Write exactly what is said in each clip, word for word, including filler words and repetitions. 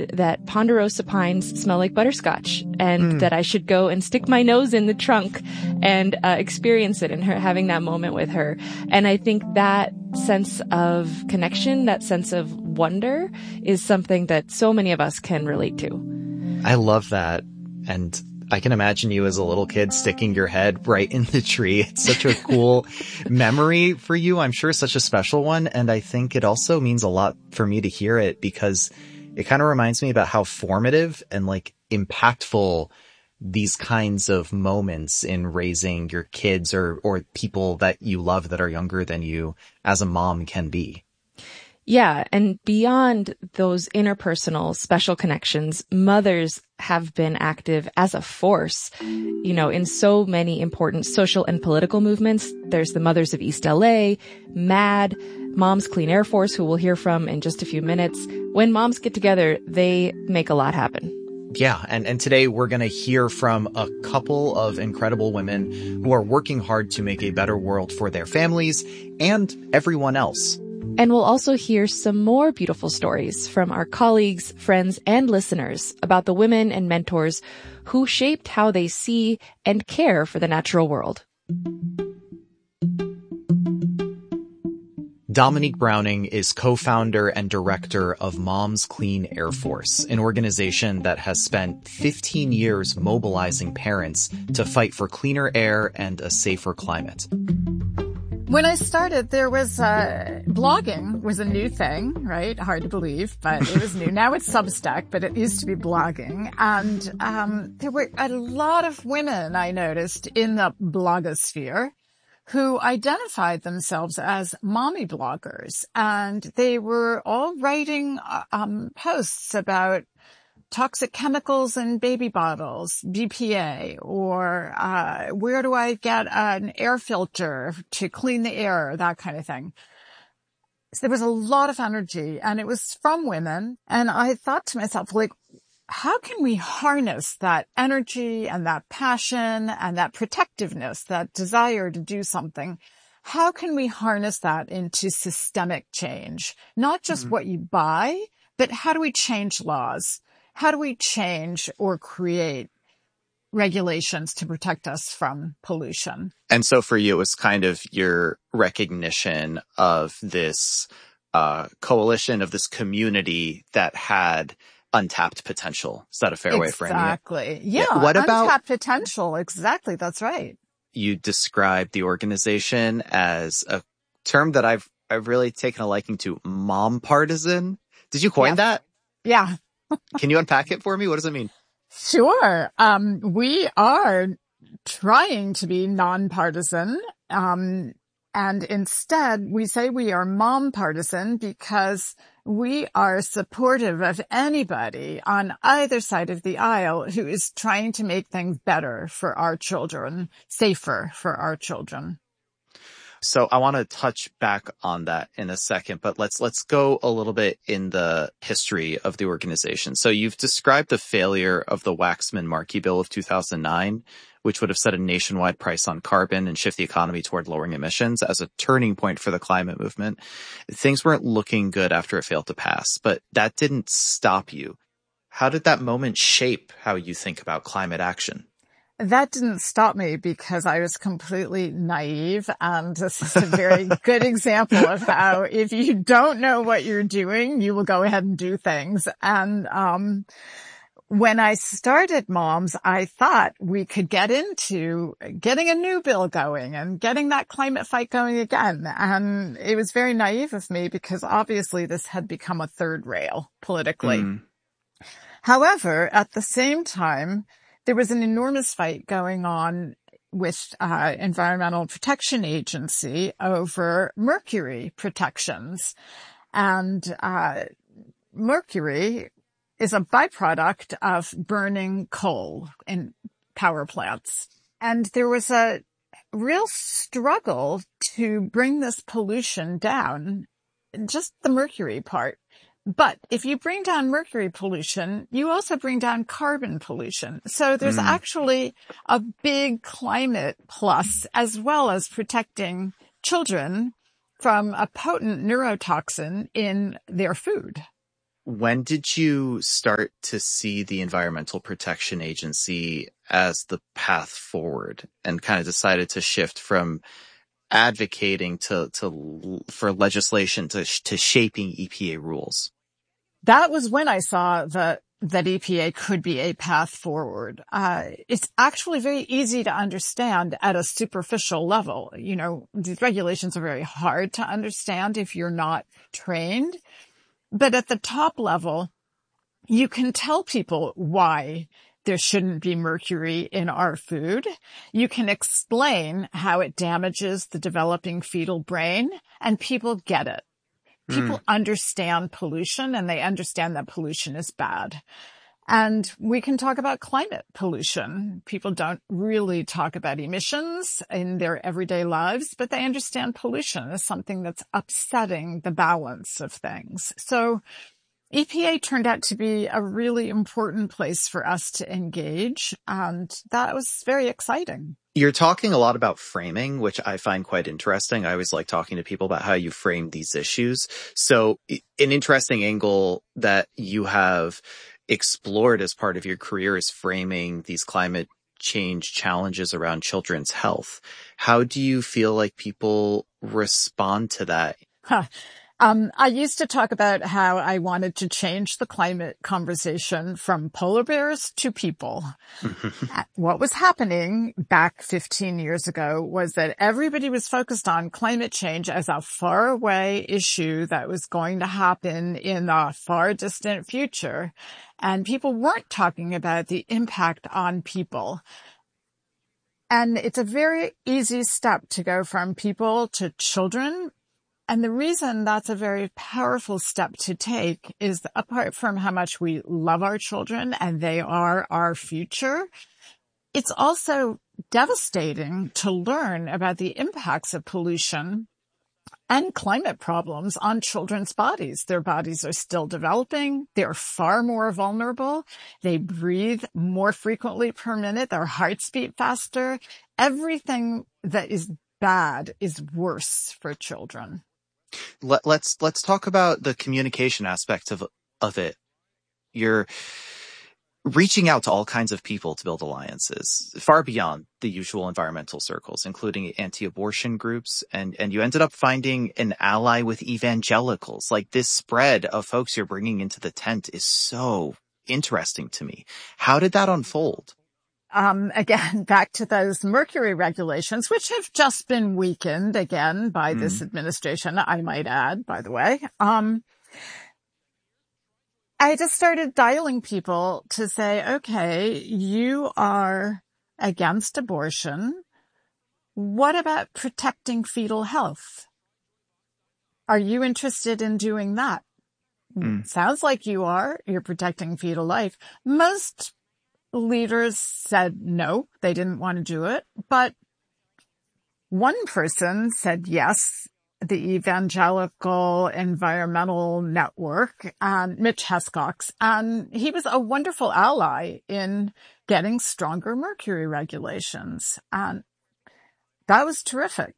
heard that ponderosa pines smell like butterscotch and Mm. that I should go and stick my nose in the trunk and uh, experience it and her having that moment with her. And I think that sense of connection, that sense of wonder is something that so many of us can relate to. I love that. And I can imagine you as a little kid sticking your head right in the tree. It's such a cool memory for you. I'm sure such a special one. And I think it also means a lot for me to hear it because it kind of reminds me about how formative and like impactful these kinds of moments in raising your kids or, or people that you love that are younger than you as a mom can be. Yeah. And beyond those interpersonal special connections, mothers have been active as a force, you know, in so many important social and political movements. There's the Mothers of East L A, MAD, Moms Clean Air Force, who we'll hear from in just a few minutes. When moms get together, they make a lot happen. Yeah. And, and today we're going to hear from a couple of incredible women who are working hard to make a better world for their families and everyone else. And we'll also hear some more beautiful stories from our colleagues, friends, and listeners about the women and mentors who shaped how they see and care for the natural world. Dominique Browning is co-founder and director of Moms Clean Air Force, an organization that has spent fifteen years mobilizing parents to fight for cleaner air and a safer climate. When I started, there was, uh, blogging was a new thing, right? Hard to believe, but it was new. Now it's Substack, but it used to be blogging. And, um, there were a lot of women I noticed in the blogosphere who identified themselves as mommy bloggers. And they were all writing, um, posts about toxic chemicals in baby bottles, B P A, or uh where do I get an air filter to clean the air, that kind of thing. So there was a lot of energy, and it was from women. And I thought to myself, like, how can we harness that energy and that passion and that protectiveness, that desire to do something? How can we harness that into systemic change? Not just mm-hmm. what you buy, but how do we change laws? How do we change or create regulations to protect us from pollution? And so for you, it was kind of your recognition of this uh coalition, of this community that had untapped potential. Is that a fair exactly. way of framing it? Exactly. Yeah. yeah. What about untapped potential? Exactly. That's right. You described the organization as a term that I've I've really taken a liking to, mom partisan. Did you coin yeah. that? Yeah. Can you unpack it for me? What does it mean? Sure. Um, we are trying to be nonpartisan. Um, and instead we say we are mom partisan because we are supportive of anybody on either side of the aisle who is trying to make things better for our children, safer for our children. So I want to touch back on that in a second, but let's, let's go a little bit in the history of the organization. So you've described the failure of the Waxman-Markey Bill of two thousand nine, which would have set a nationwide price on carbon and shift the economy toward lowering emissions as a turning point for the climate movement. Things weren't looking good after it failed to pass, but that didn't stop you. How did that moment shape how you think about climate action? That didn't stop me because I was completely naive. And this is a very good example of how if you don't know what you're doing, you will go ahead and do things. And, um, when I started Moms, I thought we could get into getting a new bill going and getting that climate fight going again. And it was very naive of me because obviously this had become a third rail politically. Mm. However, at the same time, there was an enormous fight going on with uh Environmental Protection Agency over mercury protections. And uh mercury is a byproduct of burning coal in power plants. And there was a real struggle to bring this pollution down, just the mercury part. But if you bring down mercury pollution, you also bring down carbon pollution. So there's mm. actually a big climate plus, as well as protecting children from a potent neurotoxin in their food. when did you start to see the Environmental Protection Agency as the path forward and kind of decided to shift from advocating to, to, for legislation to, to shaping E P A rules? That was when I saw that, that E P A could be a path forward. Uh, it's actually very easy to understand at a superficial level. You know, these regulations are very hard to understand if you're not trained. But at the top level, you can tell people why there shouldn't be mercury in our food. You can explain how it damages the developing fetal brain, and people get it. People mm. understand pollution, and they understand that pollution is bad. And we can talk about climate pollution. People don't really talk about emissions in their everyday lives, but they understand pollution as something that's upsetting the balance of things. So E P A turned out to be a really important place for us to engage, and that was very exciting. You're talking a lot about framing, which I find quite interesting. I always like talking to people about how you frame these issues. So an interesting angle that you have explored as part of your career is framing these climate change challenges around children's health. How do you feel like people respond to that? Huh. Um, I used to talk about how I wanted to change the climate conversation from polar bears to people. What was happening back fifteen years ago was that everybody was focused on climate change as a faraway issue that was going to happen in the far distant future. And people weren't talking about the impact on people. And it's a very easy step to go from people to children. And the reason that's a very powerful step to take is that apart from how much we love our children and they are our future, it's also devastating to learn about the impacts of pollution and climate problems on children's bodies. Their bodies are still developing. They're far more vulnerable. They breathe more frequently per minute. Their hearts beat faster. Everything that is bad is worse for children. Let, let's let's talk about the communication aspect of of it. You're reaching out to all kinds of people to build alliances, far beyond the usual environmental circles, including anti-abortion groups, and and you ended up finding an ally with evangelicals. Like, this spread of folks you're bringing into the tent is so interesting to me. How did that unfold? Um, again, back to those mercury regulations, which have just been weakened again by mm. this administration, I might add, by the way. Um, I just started dialing people to say, okay, you are against abortion. What about protecting fetal health? Are you interested in doing that? Mm. Sounds like you are. You're protecting fetal life. Most leaders said no, they didn't want to do it. But one person said yes, the Evangelical Environmental Network, and Mitch Hescox. And he was a wonderful ally in getting stronger mercury regulations. And that was terrific.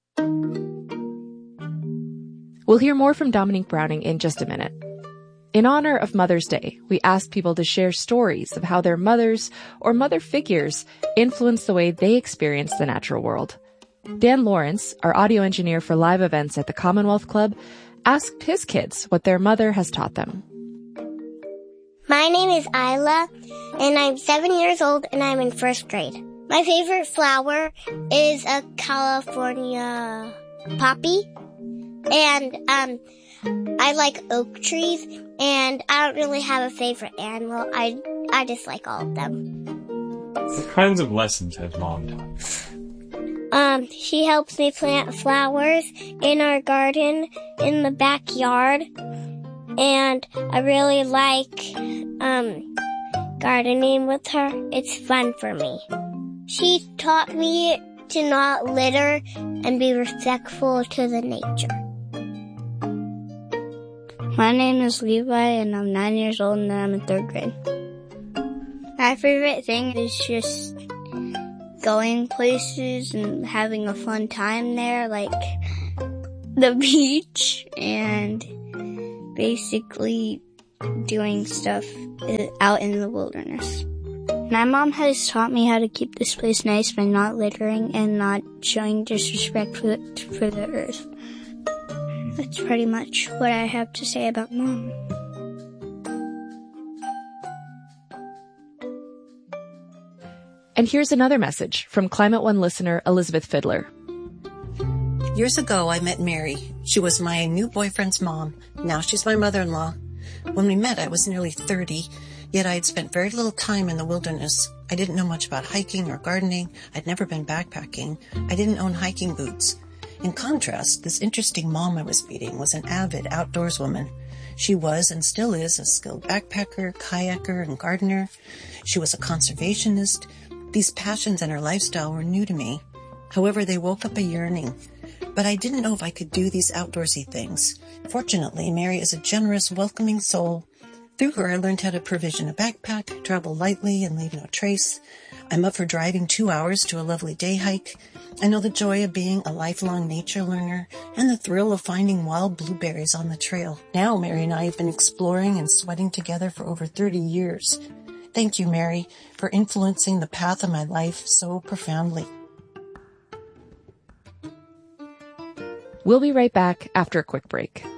We'll hear more from Dominique Browning in just a minute. In honor of Mother's Day, we asked people to share stories of how their mothers or mother figures influence the way they experience the natural world. Dan Lawrence, our audio engineer for live events at the Commonwealth Club, asked his kids what their mother has taught them. My name is Isla, and I'm seven years old, and I'm in first grade. My favorite flower is a California poppy, and um, I like oak trees, and I don't really have a favorite animal. I I just like all of them. What kinds of lessons has Mom taught? Um, she helps me plant flowers in our garden in the backyard, and I really like um gardening with her. It's fun for me. She taught me to not litter and be respectful to the nature. My name is Levi, and I'm nine years old, and I'm in third grade. My favorite thing is just going places and having a fun time there, like the beach, and basically doing stuff out in the wilderness. My mom has taught me how to keep this place nice by not littering and not showing disrespect for the, for the earth. That's pretty much what I have to say about Mom. And here's another message from Climate One listener Elizabeth Fiddler. Years ago, I met Mary. She was my new boyfriend's mom. Now she's my mother-in-law. When we met, I was nearly thirty, yet I had spent very little time in the wilderness. I didn't know much about hiking or gardening. I'd never been backpacking. I didn't own hiking boots. In contrast, this interesting mom I was meeting was an avid outdoorswoman. She was and still is a skilled backpacker, kayaker, and gardener. She was a conservationist. These passions and her lifestyle were new to me. However, they woke up a yearning. But I didn't know if I could do these outdoorsy things. Fortunately, Mary is a generous, welcoming soul. Through her, I learned how to provision a backpack, travel lightly, and leave no trace. I'm up for driving two hours to a lovely day hike. I know the joy of being a lifelong nature learner and the thrill of finding wild blueberries on the trail. Now, Mary and I have been exploring and sweating together for over thirty years. Thank you, Mary, for influencing the path of my life so profoundly. We'll be right back after a quick break.